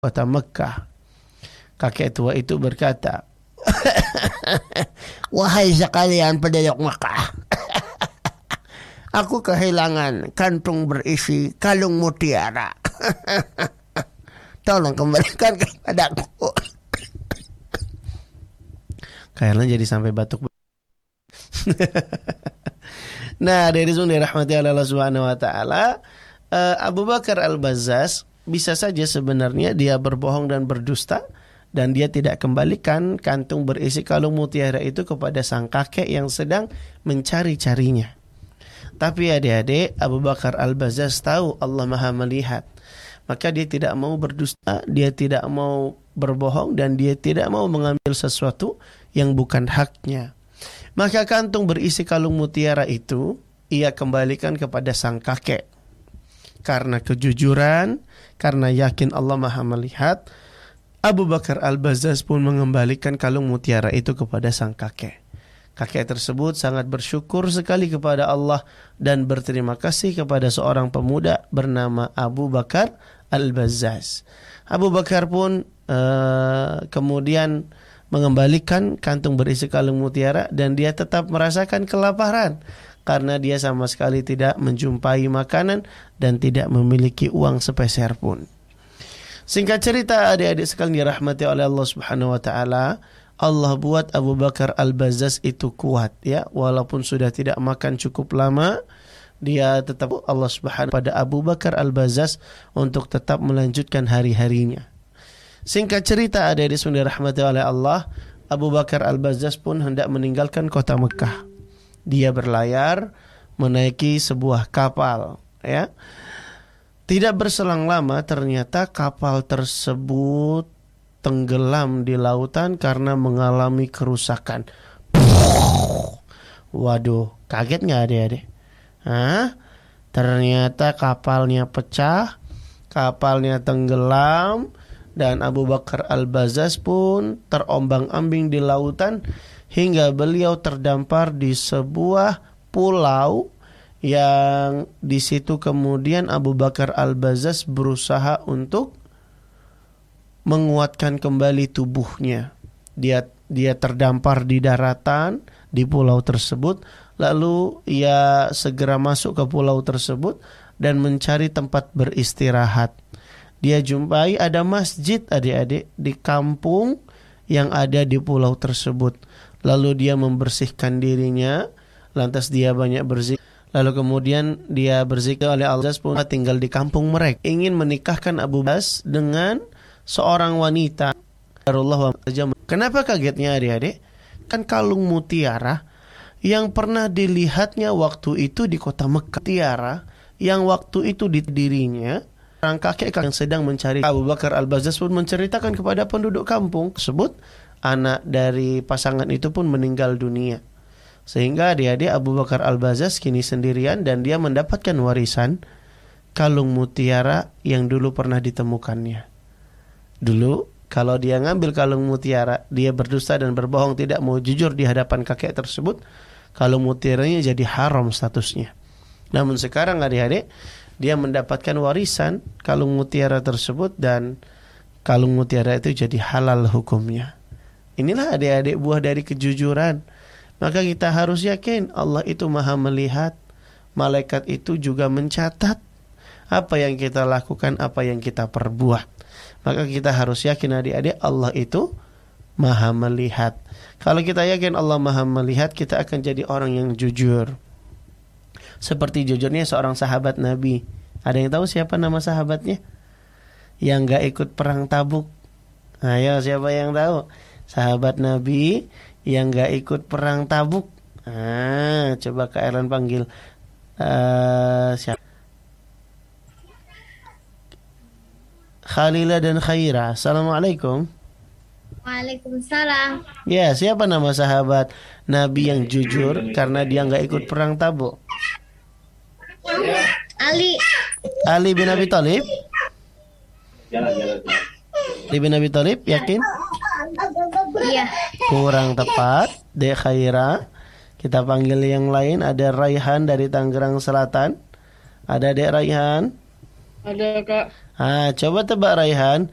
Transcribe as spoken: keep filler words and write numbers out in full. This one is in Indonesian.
kota Mekah. Kakek tua itu berkata, "Wahai sekalian penduduk Mekah, aku kehilangan kantung berisi kalung mutiara. Tolong kembalikan kepadaku." Kayaknya jadi sampai batuk. Nah, dari sini rahmati Allah Subhanahu wa taala, uh, Abu Bakar Al-Bazzaz bisa saja sebenarnya dia berbohong dan berdusta, dan dia tidak kembalikan kantung berisi kalung mutiara itu kepada sang kakek yang sedang mencari-carinya. Tapi adik-adik, Abu Bakar Al-Bazzaz tahu Allah Maha melihat. Maka dia tidak mau berdusta, dia tidak mau berbohong, dan dia tidak mau mengambil sesuatu yang bukan haknya. Maka kantung berisi kalung mutiara itu ia kembalikan kepada sang kakek. Karena kejujuran, karena yakin Allah Maha melihat, Abu Bakar Al-Bazzaz pun mengembalikan kalung mutiara itu kepada sang kakek. Kakek tersebut sangat bersyukur sekali kepada Allah dan berterima kasih kepada seorang pemuda bernama Abu Bakar Al-Bazzaz. Abu Bakar pun uh, kemudian mengembalikan kantung berisi kalung mutiara, dan dia tetap merasakan kelaparan karena dia sama sekali tidak menjumpai makanan dan tidak memiliki uang sepeser pun. Singkat cerita adik-adik sekalian dirahmati oleh Allah Subhanahu wa taala, Allah buat Abu Bakar Al-Bazzaz itu kuat ya, walaupun sudah tidak makan cukup lama, dia tetap Allah Subhanahu pada Abu Bakar Al-Bazzaz untuk tetap melanjutkan hari-harinya. Singkat cerita adik-adik sekalian dirahmati oleh Allah, Abu Bakar Al-Bazzaz pun hendak meninggalkan kota Mekah. Dia berlayar menaiki sebuah kapal ya. Tidak berselang lama ternyata kapal tersebut tenggelam di lautan karena mengalami kerusakan. Waduh, kaget nggak adik-adik? Hah? Ternyata kapalnya pecah, kapalnya tenggelam, dan Abu Bakar Al-Bazzaz pun terombang-ambing di lautan hingga beliau terdampar di sebuah pulau yang di situ kemudian Abu Bakar Al-Bazzaz berusaha untuk menguatkan kembali tubuhnya. Dia dia terdampar di daratan di pulau tersebut, lalu ia segera masuk ke pulau tersebut dan mencari tempat beristirahat. Dia jumpai ada masjid adik-adik di kampung yang ada di pulau tersebut. Lalu dia membersihkan dirinya, lantas dia banyak berzikir. Lalu kemudian dia berzikir oleh Allah pun tinggal di kampung mereka. Ingin menikahkan Abu Bakar dengan seorang wanita. Kenapa kagetnya adik-adik? Kan kalung mutiara yang pernah dilihatnya waktu itu di kota Mekah. Mutiara yang waktu itu di dirinya. Orang kakek yang sedang mencari Abu Bakar Al-Bazzaz pun menceritakan kepada penduduk kampung tersebut, anak dari pasangan itu pun meninggal dunia. Sehingga adik-adik Abu Bakar Al-Bazzaz kini sendirian, dan dia mendapatkan warisan kalung mutiara yang dulu pernah ditemukannya. Dulu kalau dia ngambil kalung mutiara, dia berdusta dan berbohong, tidak mau jujur di hadapan kakek tersebut, kalung mutiaranya jadi haram statusnya. Namun sekarang adik-adik, dia mendapatkan warisan kalung mutiara tersebut, dan kalung mutiara itu jadi halal hukumnya. Inilah adik-adik buah dari kejujuran. Maka kita harus yakin Allah itu Maha melihat. Malaikat itu juga mencatat apa yang kita lakukan, apa yang kita perbuat. Maka kita harus yakin adik-adik Allah itu Maha melihat. Kalau kita yakin Allah Maha melihat, kita akan jadi orang yang jujur. Seperti jujurnya seorang sahabat Nabi. Ada yang tahu siapa nama sahabatnya? Yang gak ikut perang Tabuk. Ayo, siapa yang tahu? Sahabat Nabi yang gak ikut perang Tabuk. Ah, coba Kak Erlan panggil. Uh, siapa? Khalila dan Khaira. Assalamualaikum. Waalaikumsalam. Ya, siapa nama sahabat Nabi yang jujur karena dia gak ikut perang Tabuk? Ali. Ali bin Abi Thalib. Ali bin Abi Thalib, yakin? Iya. Kurang tepat, Dek Khaira. Kita panggil yang lain. Ada Raihan dari Tangerang Selatan. Ada Dek Raihan. Ada Kak. Ah, coba tebak Raihan.